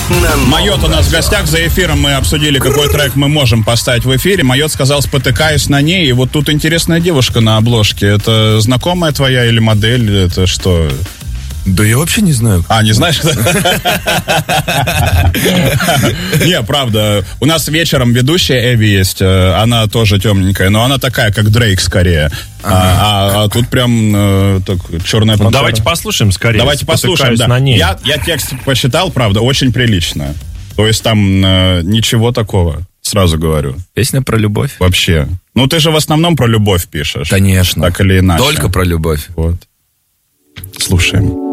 Майот у нас в гостях, за эфиром мы обсудили, какой трек мы можем поставить в эфире. Майот сказал, спотыкаюсь на ней, и вот тут интересная девушка на обложке. Это знакомая твоя или модель? Это что? Да я вообще не знаю. А, не знаешь? Не, правда. У нас вечером ведущая Эви есть. Она тоже темненькая, но она такая, как Дрейк скорее. А тут прям черная пантера. Давайте послушаем скорее. Давайте послушаем, да. На ней. Я текст посчитал, правда, очень прилично. То есть там ничего такого, сразу говорю. Песня про любовь. Вообще. Ну, ты же в основном про любовь пишешь. Конечно. Так или иначе. Только про любовь. Вот. Слушаем.